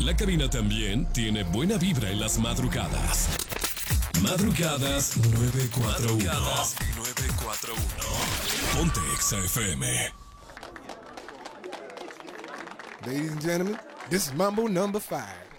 La cabina también tiene buena vibra en las madrugadas. Madrugadas 941. Madrugadas 941. Ponte Exa FM. Ladies and gentlemen, this is Mambo number 5.